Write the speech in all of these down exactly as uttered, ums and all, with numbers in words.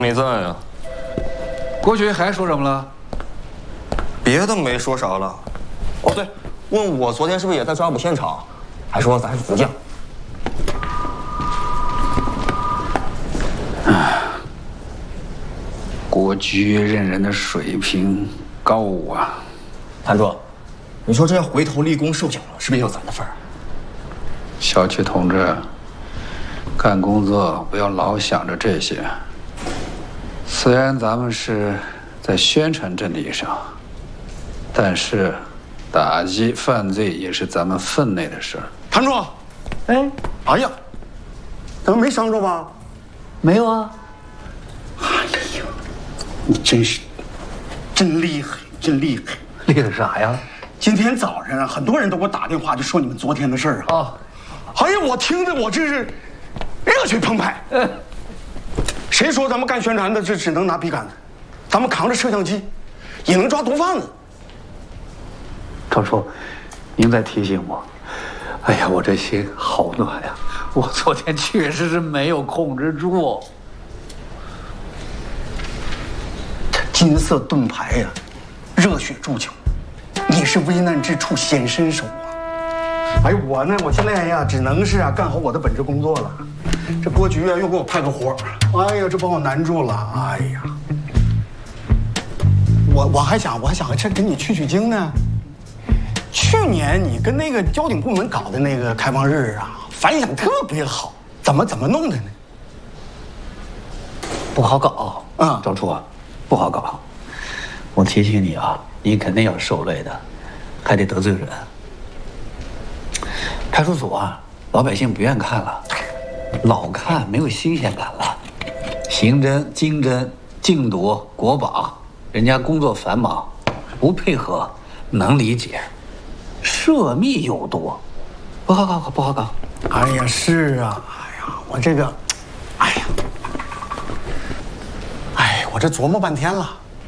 没在呀。 郭局还说什么了？ 别的没说啥了。哦对，问我昨天是不是也在抓捕现场，还说咱是福将。 唉，郭局认人的水平高啊。 谭主，你说这要回头立功受奖了，是不是也有咱的份儿？ 小区同志，干工作不要老想着这些。虽然咱们是在宣传阵地上，但是打击犯罪也是咱们分内的事儿。 谭主，哎，哎呀，咱们没伤着吧？ 没有啊。 哎呀，你真是，真厉害，真厉害！ 厉害啥呀？ 今天早上啊，很多人都给我打电话，就说你们昨天的事儿啊。 哦， 哎呀，我听着我真是热血澎湃。嗯，谁说咱们干宣传的这只能拿笔杆子？咱们扛着摄像机，也能抓毒贩子。 赵叔，您再提醒我。哎呀，我这心好暖呀！我昨天确实是没有控制住。 这金色盾牌呀，热血铸就，你是危难之处显身手啊！哎，我呢，我现在呀，只能是啊，干好我的本职工作了。这郭局啊，又给我派个活儿，哎呀，这把我难住了，哎呀！我我还想，我还想这跟你取取经呢。去年你跟那个交警部门搞的那个开放日啊，反响特别好，怎么怎么弄的呢？ 不好搞啊， 嗯赵处啊，不好搞。我提醒你啊，你肯定要受累的，还得得罪人。派出所啊，老百姓不愿看了，老看没有新鲜感了。刑侦、经侦、禁毒、国保，人家工作繁忙，不配合，能理解。涉密又多，不好搞，不好搞。 哎呀，是啊，哎呀，我这个，哎呀，哎，我这琢磨半天了，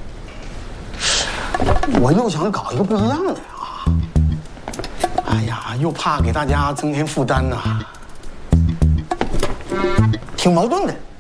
我又想搞一个不一样的啊。哎呀，又怕给大家增添负担呐、挺矛盾的。